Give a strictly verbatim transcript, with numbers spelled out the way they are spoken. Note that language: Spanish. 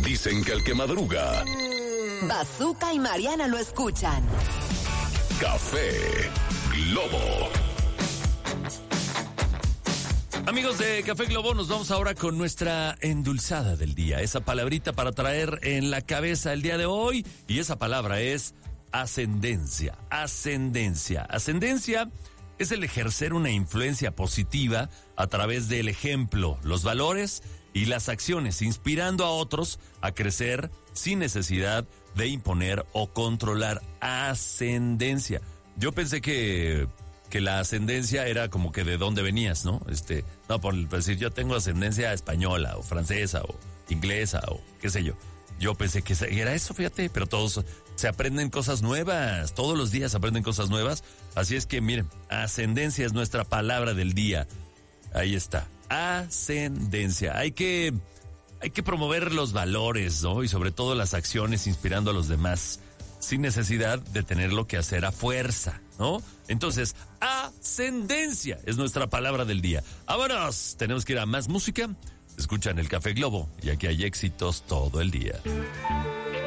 Dicen que el que madruga... Bazooka y Mariana lo escuchan. Café Globo. Amigos de Café Globo, nos vamos ahora con nuestra endulzada del día. Esa palabrita para traer en la cabeza el día de hoy. Y esa palabra es ascendencia. Ascendencia. Ascendencia es el ejercer una influencia positiva a través del ejemplo, los valores y las acciones, inspirando a otros a crecer sin necesidad de imponer o controlar. Ascendencia. Yo pensé que... que la ascendencia era como que de dónde venías, ¿no? Este, no, por decir, yo tengo ascendencia española, o francesa, o inglesa, o qué sé yo. Yo pensé que era eso, fíjate, pero todos se aprenden cosas nuevas, todos los días aprenden cosas nuevas. Así es que, miren, ascendencia es nuestra palabra del día. Ahí está, ascendencia. Hay que, hay que promover los valores, ¿no? Y sobre todo las acciones inspirando a los demás, sin necesidad de tenerlo que hacer a fuerza, ¿no? Entonces, ascendencia es nuestra palabra del día. ¡Vámonos! Tenemos que ir a más música. Escuchan el Café Globo y aquí hay éxitos todo el día.